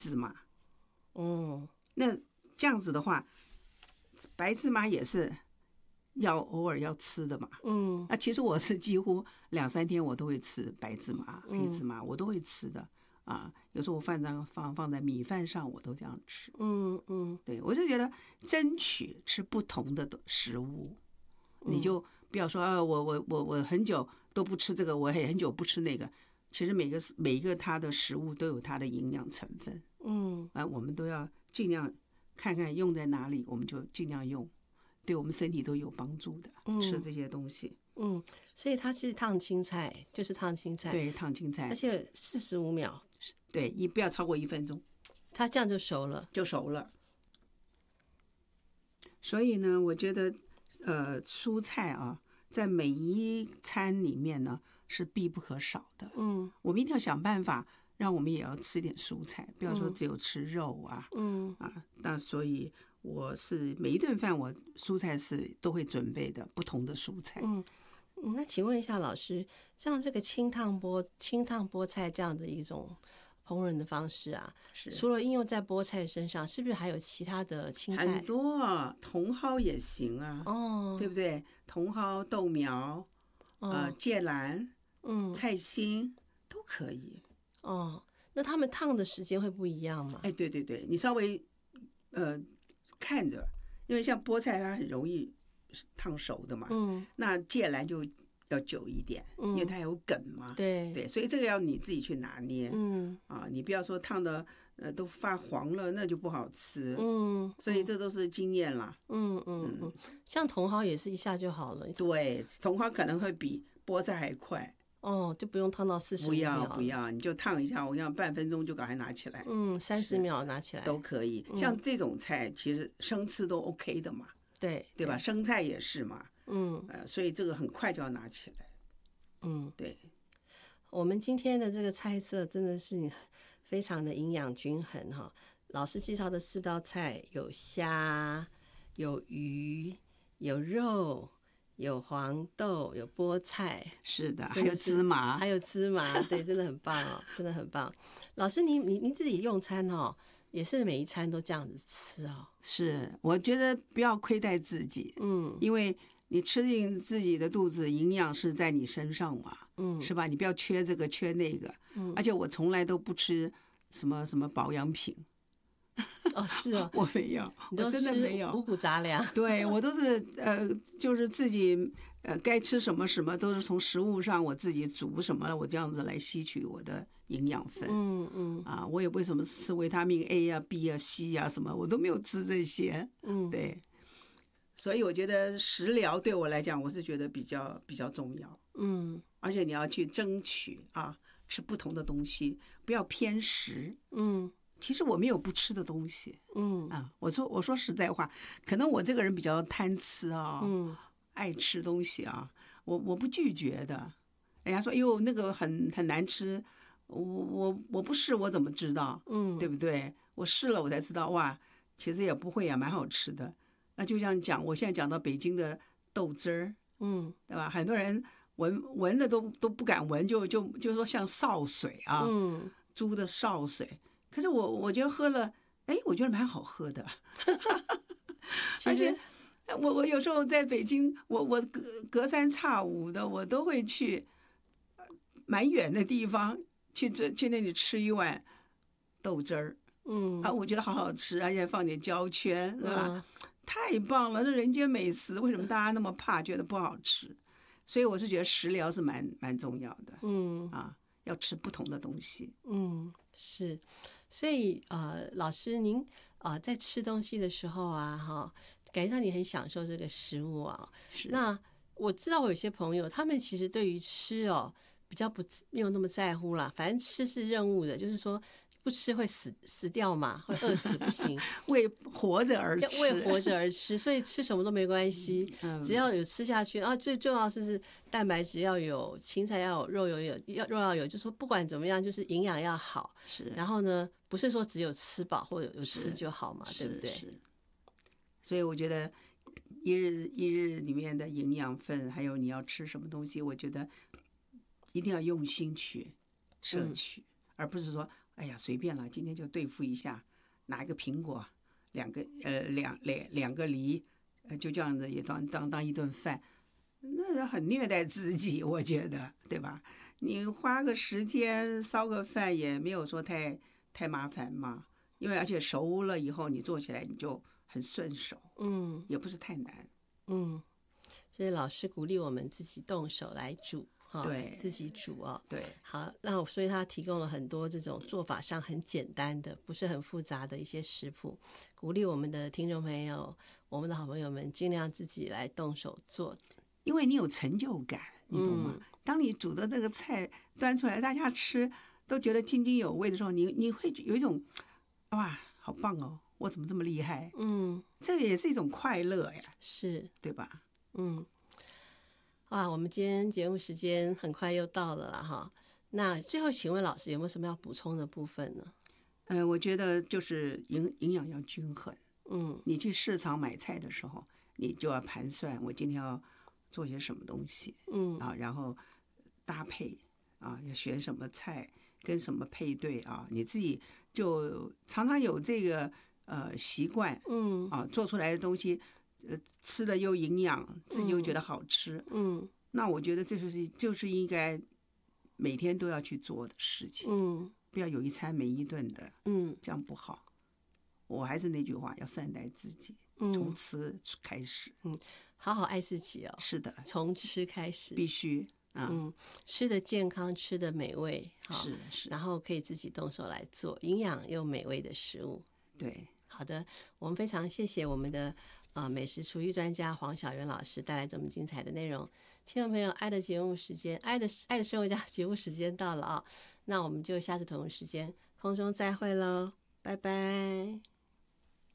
芝麻。 嗯， 那这样子的话，白芝麻也是要偶尔要吃的嘛。那其实我是几乎2-3天我都会吃白芝麻、黑芝麻，我都会吃的啊。有时候我放在米饭上，我都这样吃。对，我就觉得争取吃不同的食物，你就不要说啊，我很久都不吃这个，我也很久不吃那个。其实每一个它的食物都有它的营养成分。我们都要尽量看看用在哪里，我们就尽量用，对我们身体都有帮助的。吃这些东西。 所以它是烫青菜，就是烫青菜。 对，烫青菜， 而且45秒。 对，不要超过1分钟， 它这样就熟了， 所以呢，我觉得蔬菜啊，在每一餐里面呢是必不可少的。我们一定要想办法让我们也要吃点蔬菜，不要说只有吃肉啊。那所以我是每一顿饭我蔬菜是都会准备的，不同的蔬菜。 那请问一下老师，像这个清烫菠菜这样的一种烹饪的方式啊，除了应用在菠菜身上，是不是还有其他的青菜？ 很多啊，茼蒿也行啊。对不对？茼蒿、豆苗、芥蓝、菜心都可以。 那他们烫的时间会不一样吗？ 对对对，你稍微看着，因为像菠菜它很容易烫熟的嘛。那芥蓝就要久一点，因为它有梗嘛。对，所以这个要你自己去拿捏。你不要说烫的都发黄了，那就不好吃。所以这都是经验啦。 像茼蒿也是一下就好了。 对，茼蒿可能会比菠菜还快。 就不用烫到45秒。 不要，你就烫一下，我想半分钟就赶快拿起来。 30秒拿起来都可以。像这种菜其实生吃都 OK 的嘛。对吧？生菜也是嘛。所以这个很快就要拿起来。对。 我们今天的这个菜色真的是非常的营养均衡哈。老师介绍的4道菜有虾、有鱼、有肉、有黄豆、有菠菜。 是的，还有芝麻， 对，真的很棒哦，真的很棒。老师，您自己用餐哦，也是每一餐都这样子吃哦？ 是，我觉得不要亏待自己。因为你吃进自己的肚子，营养是在你身上嘛。是吧？你不要缺这个缺那个。而且我从来都不吃什么保养品。 是哦， 我没有，我真的没有五谷杂粮。 对，我都是就是自己该吃什么什么都是从食物上我自己煮什么，我这样子来吸取我的营养分。我也为什么吃维他命 A 啊、B 啊、C 啊什么，我都没有吃这些。对，所以我觉得食疗对我来讲，我是觉得比较重要。而且你要去争取吃不同的东西，不要偏食。其实我没有不吃的东西。我说实在话，可能我这个人比较贪吃爱吃东西我不拒绝的。人家说哟那个很难吃，我不试我怎么知道？对不对？我试了我才知道，哇，其实也不会蛮好吃的。那就像我现在讲到北京的豆汁儿，对吧？很多人闻的都不敢闻，就说像潲水猪的潲水。可是我觉得喝了，我觉得蛮好喝的。而且我有时候在北京，我隔三差五的我都会去蛮远的地方去那里吃一碗豆汁儿。我觉得好好吃，而且放点焦圈，是吧？太棒了，这人间美食，为什么大家那么怕觉得不好吃？所以我是觉得食疗是蛮重要的。要吃不同的东西。 是，所以老师您在吃东西的时候感觉到你很享受这个食物那我知道我有些朋友，他们其实对于吃比较没有那么在乎啦，反正吃是任务的，就是说不吃会死掉嘛，会饿死不行。 为活着而吃，所以吃什么都没关系，只要有吃下去最重要是蛋白质要有，青菜要有，肉要有，就说不管怎么样，就是营养要好。然后呢，不是说只有吃饱或者有吃就好嘛，对不对？ 所以我觉得一日里面的营养分，还有你要吃什么东西，我觉得一定要用心去摄取。而不是说哎呀随便了，今天就对付一下，拿一个苹果，两个梨，就这样子也当一顿饭，那很虐待自己，我觉得，对吧？你花个时间烧个饭也没有说太麻烦嘛，因为而且熟了以后你做起来你就很顺手，也不是太难， 所以老师鼓励我们自己动手来煮。 对， 自己煮哦。 对， 好，那所以他提供了很多这种做法上很简单的，不是很复杂的一些食谱，鼓励我们的听众朋友、我们的好朋友们尽量自己来动手做， 因为你有成就感，你懂吗？当你煮的那个菜端出来，大家吃都觉得津津有味的时候，你会有一种哇，好棒哦，我怎么这么厉害？这也是一种快乐呀， 是， 对吧？ 我们今天节目时间很快又到了啦哈。那最后，请问老师有没有什么要补充的部分呢？ 我觉得就是营养要均衡。你去市场买菜的时候，你就要盘算我今天要做些什么东西，然后搭配要选什么菜跟什么配对啊，你自己就常常有这个习惯，做出来的东西。吃的又营养，自己又觉得好吃，那我觉得这就是应该每天都要去做的事情，不要有一餐没一顿的，这样不好。我还是那句话，要善待自己，从吃开始， 好好爱自己哦。 是的， 从吃开始， 必须吃的健康，吃的美味， 是， 然后可以自己动手来做营养又美味的食物。 对， 好的，我们非常谢谢我们的美食厨艺专家黄晓元老师带来这么精彩的内容。听众朋友，爱的节目时间，爱的生活家节目时间到了啊，那我们就下次同一时间空中再会喽，拜拜。